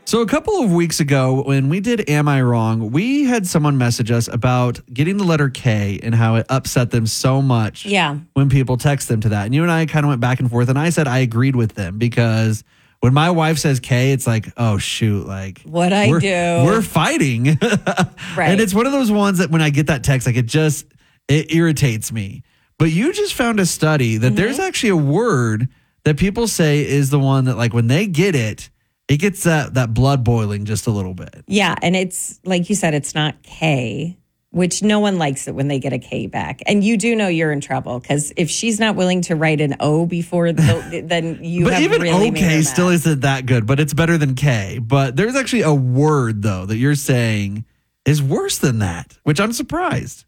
So a couple of weeks ago when we did Am I Wrong, we had someone message us about getting the letter K and how it upset them so much when people text them to that. And you and I kind of went back and forth, and I said I agreed with them because when my wife says K, it's like, oh, shoot, like what I do. We're fighting. Right. And it's one of those ones that when I get that text, like it irritates me. But you just found a study that there's actually a word that people say is the one that, like, when they get it, it gets that blood boiling just a little bit. Yeah, and it's, like you said, it's not K, which no one likes it when they get a K back. And you do know you're in trouble, because if she's not willing to write an O before, then you but have even really made her OK mad. still isn't that good, but it's better than K. But there's actually a word, though, that you're saying is worse than that, which I'm surprised.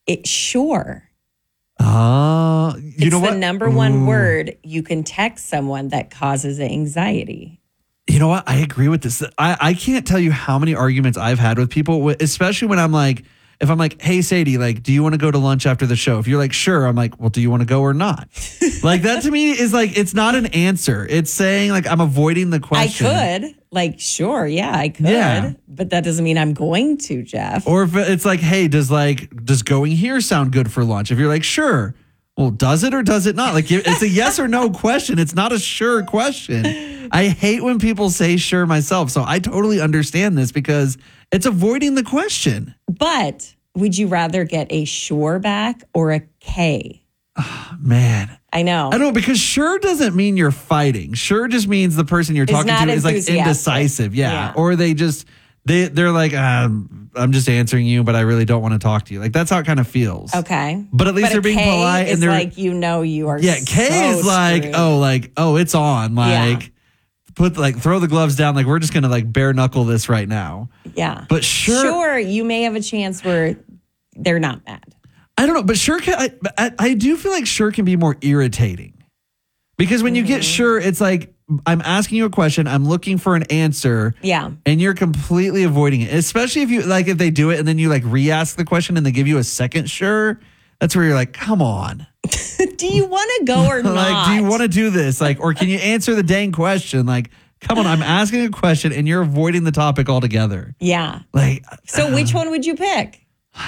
Sure. You It's know what? the number one word you can text someone that causes anxiety. You know what? I agree with this. I can't tell you how many arguments I've had with people, especially when I'm like, if I'm like, hey, Sadie, like, do you want to go to lunch after the show? If you're like, sure, I'm like, well, do you want to go or not? Like, that to me is like, it's not an answer. It's saying like, I'm avoiding the question. I could. Like, sure, yeah, I could. Yeah. But that doesn't mean I'm going to, Jeff. Or if it's like, hey, does going here sound good for lunch? If you're like, sure. Well, does it or does it not? Like, it's a yes or no question. It's not a sure question. I hate when people say sure myself. So I totally understand this because it's avoiding the question. But would you rather get a sure back or a K? Man. I know. I know, because sure doesn't mean you're fighting. Sure just means the person you're talking to is like indecisive. Yeah. Or they're like, I'm just answering you, but I really don't want to talk to you. Like, that's how it kind of feels. Okay. But at least they're being polite. And they're like, you are. Yeah. K is like, screwed. oh, it's on. Like, throw the gloves down. Like, we're just going to like bare knuckle this right now. Yeah. But sure, you may have a chance where they're not mad. I don't know. But sure, I do feel like sure can be more irritating because when you get sure, it's like, I'm asking you a question. I'm looking for an answer. Yeah. And you're completely avoiding it. Especially if they do it and then you like re-ask the question and they give you a second sure. That's where you're like, come on. Do you want to go or not? Like, do you want to do this? Like, or can you answer the dang question? Like, come on, I'm asking a question and you're avoiding the topic altogether. Yeah. Like, so which one would you pick?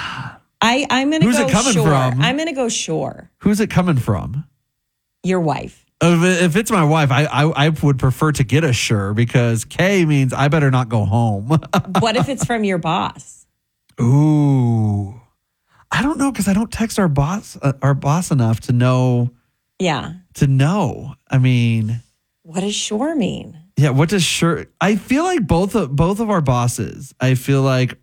I'm going to go who's it coming sure. from? I'm going to go sure. Who's it coming from? Your wife. If it's my wife, I would prefer to get a sure because K means I better not go home. What if it's from your boss? Ooh, I don't know because I don't text our boss enough to know. Yeah. To know. I mean, what does sure mean? Yeah. What does sure? I feel like both of our bosses, I feel like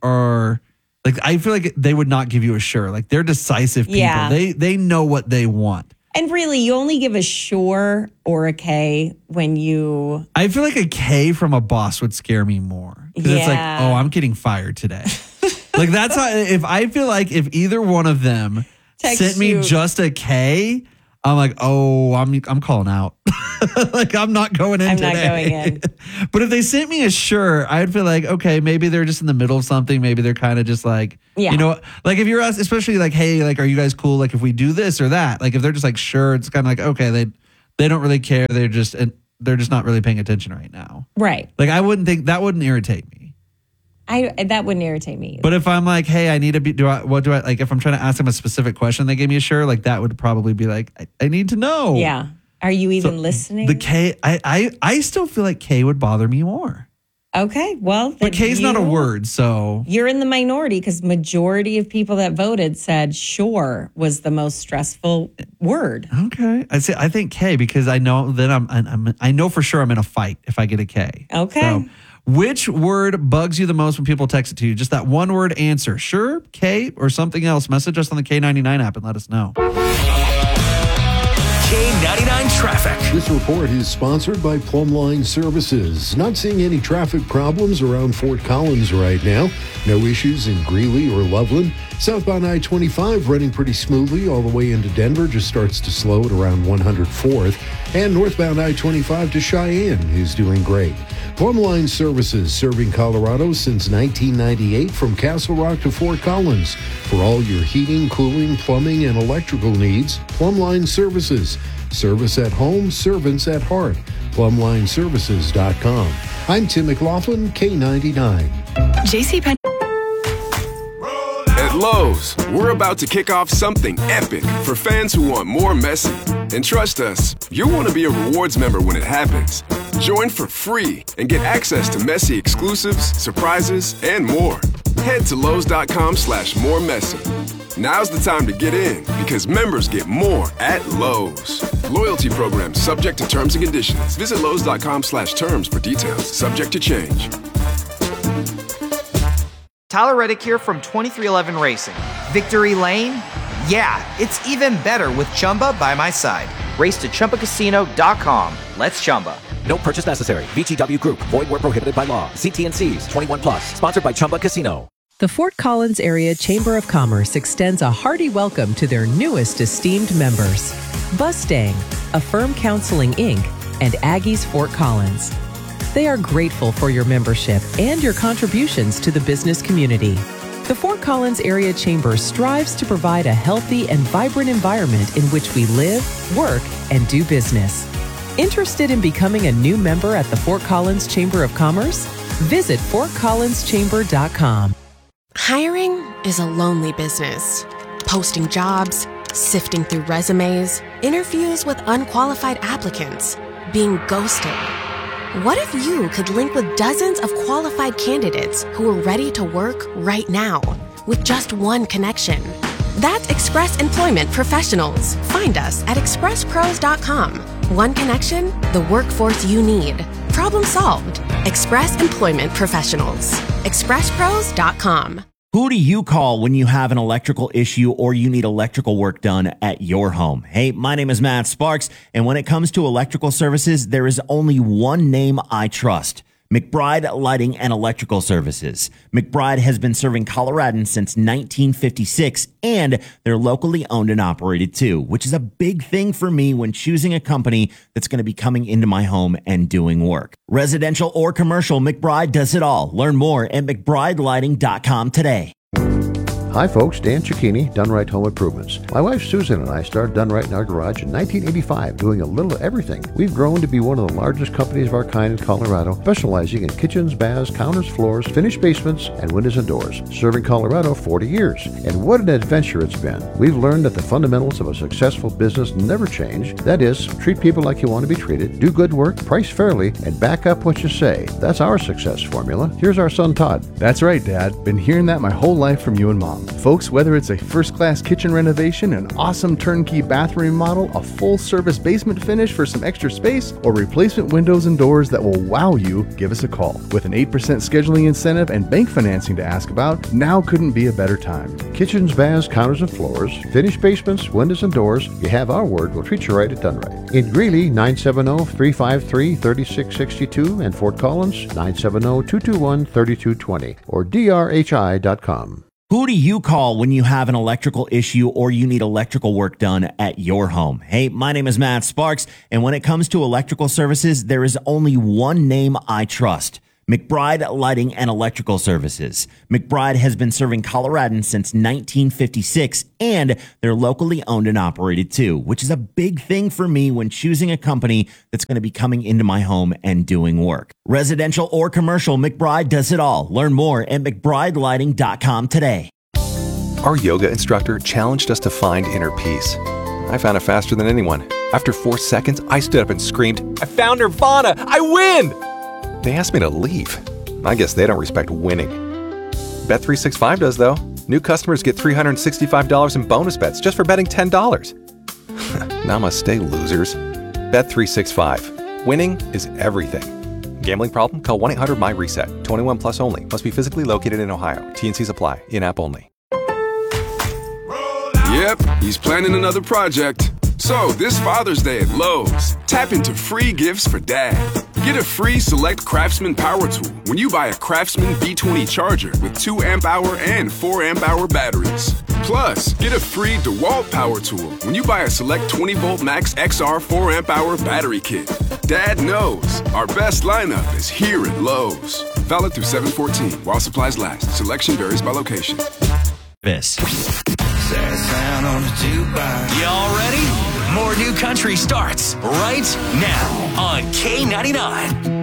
they would not give you a sure. Like, they're decisive people. Yeah. They know what they want. And really, you only give a sure or a K when you... I feel like a K from a boss would scare me more. Because it's like, oh, I'm getting fired today. Like, that's how... If I feel like if either one of them sent me just a K, I'm like, oh, I'm calling out. Like, I'm not going in today. I'm not going in. But if they sent me a sure, I'd feel like, okay, maybe they're just in the middle of something. Maybe they're kind of just like, you know, like if you're asked, especially like, hey, like, are you guys cool? Like, if we do this or that, like, if they're just like, sure, it's kind of like, okay, they don't really care. They're just not really paying attention right now. Right. Like, I wouldn't think that wouldn't irritate me. That wouldn't irritate me either. But if I'm like, hey, I need to be, like, if I'm trying to ask them a specific question, they gave me a sure, like, that would probably be like, I need to know. Yeah. Are you even listening? The K, I still feel like K would bother me more. Okay, well. But K's not a word, so. You're in the minority because majority of people that voted said sure was the most stressful word. Okay. I think K because I know that I know for sure I'm in a fight if I get a K. Okay. So, which word bugs you the most when people text it to you? Just that one word answer. Sure, K, or something else. Message us on the K99 app and let us know. K99 Traffic. This report is sponsored by Plumline Services. Not seeing any traffic problems around Fort Collins right now. No issues in Greeley or Loveland. Southbound I-25 running pretty smoothly all the way into Denver. Just starts to slow at around 104th. And northbound I-25 to Cheyenne is doing great. Plumline Services, serving Colorado since 1998 from Castle Rock to Fort Collins. For all your heating, cooling, plumbing, and electrical needs, Plumline Services. Service at home, servants at heart. PlumlineServices.com. I'm Tim McLaughlin, K99. JCPenney. At Lowe's, we're about to kick off something epic for fans who want more messy. And trust us, you'll want to be a rewards member when it happens. Join for free and get access to messy exclusives, surprises, and more. Head to Lowe's.com/more messy. Now's the time to get in because members get more at Lowe's. Loyalty program subject to terms and conditions. Visit Lowe's.com/terms for details. Subject to change. Tyler Reddick here from 2311 Racing. Victory Lane? Yeah, it's even better with Chumba by my side. Race to ChumbaCasino.com. Let's Chumba. No purchase necessary. VGW Group. Void where prohibited by law. See T&Cs. 21 plus. Sponsored by Chumba Casino. The Fort Collins Area Chamber of Commerce extends a hearty welcome to their newest esteemed members, Bustang, Affirm Counseling Inc., and Aggies Fort Collins. They are grateful for your membership and your contributions to the business community. The Fort Collins Area Chamber strives to provide a healthy and vibrant environment in which we live, work, and do business. Interested in becoming a new member at the Fort Collins Chamber of Commerce? Visit FortCollinsChamber.com. Hiring is a lonely business. Posting jobs, sifting through resumes, interviews with unqualified applicants, being ghosted. What if you could link with dozens of qualified candidates who are ready to work right now with just one connection? That's Express Employment Professionals. Find us at expresspros.com. One connection, the workforce you need. Problem solved. Express Employment Professionals. expresspros.com. Who do you call when you have an electrical issue or you need electrical work done at your home? Hey, my name is Matt Sparks, and when it comes to electrical services, there is only one name I trust: McBride Lighting and Electrical Services. McBride has been serving Coloradans since 1956, and they're locally owned and operated too, which is a big thing for me when choosing a company that's going to be coming into my home and doing work. Residential or commercial, McBride does it all. Learn more at McBrideLighting.com today. Hi folks, Dan Cicchini, Done Right Home Improvements. My wife Susan and I started Done Right in our garage in 1985, doing a little of everything. We've grown to be one of the largest companies of our kind in Colorado, specializing in kitchens, baths, counters, floors, finished basements, and windows and doors. Serving Colorado 40 years. And what an adventure it's been. We've learned that the fundamentals of a successful business never change. That is, treat people like you want to be treated, do good work, price fairly, and back up what you say. That's our success formula. Here's our son Todd. That's right, Dad. Been hearing that my whole life from you and Mom. Folks, whether it's a first-class kitchen renovation, an awesome turnkey bathroom remodel, a full-service basement finish for some extra space, or replacement windows and doors that will wow you, give us a call. With an 8% scheduling incentive and bank financing to ask about, now couldn't be a better time. Kitchens, baths, counters, and floors, finished basements, windows, and doors. You have our word. We'll treat you right at Done Right. In Greeley, 970-353-3662, and Fort Collins, 970-221-3220, or drhi.com. Who do you call when you have an electrical issue or you need electrical work done at your home? Hey, my name is Matt Sparks, and when it comes to electrical services, there is only one name I trust: McBride Lighting and Electrical Services. McBride has been serving Coloradans since 1956, and they're locally owned and operated too, which is a big thing for me when choosing a company that's going to be coming into my home and doing work. Residential or commercial, McBride does it all. Learn more at McBrideLighting.com today. Our yoga instructor challenged us to find inner peace. I found it faster than anyone. After 4 seconds, I stood up and screamed, "I found Nirvana! I win!" They asked me to leave. I guess they don't respect winning. Bet365 does, though. New customers get $365 in bonus bets just for betting $10. Namaste, losers. Bet365. Winning is everything. Gambling problem? Call 1-800-MY-RESET. 21 plus only. Must be physically located in Ohio. T&Cs apply. In-app only. Yep, he's planning another project. So, this Father's Day at Lowe's, tap into free gifts for Dad. Get a free Select Craftsman power tool when you buy a Craftsman B20 charger with 2 amp-hour and 4 amp-hour batteries. Plus, get a free DeWalt power tool when you buy a Select 20-volt Max XR 4 amp-hour battery kit. Dad knows our best lineup is here at Lowe's. Valid through 7/14 while supplies last. Selection varies by location. This. Y'all ready? More new country starts right now on K99.